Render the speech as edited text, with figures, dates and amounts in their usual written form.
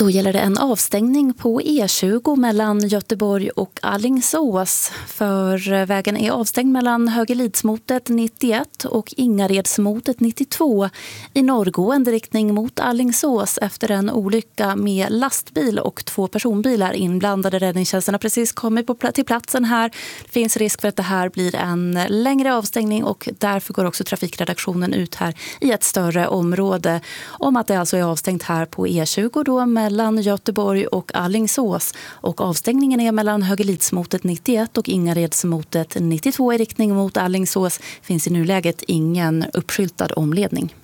Då gäller det en avstängning på E20 mellan Göteborg och Alingsås. För vägen är avstängd mellan Högelidsmotet 91 och Ingaredsmotet 92 i norrgående riktning mot Alingsås efter en olycka med lastbil och 2 personbilar inblandade. Räddningstjänsten har precis kommit till platsen här. Det finns risk för att det här blir en längre avstängning och därför går också trafikredaktionen ut här i ett större område om att det alltså är avstängt här på E20 då mellan Göteborg och Alingsås, och avstängningen är mellan Högelidsmotet 91 och Ingaredsmotet 92 i riktning mot Alingsås. Finns i nuläget ingen uppskyltad omledning.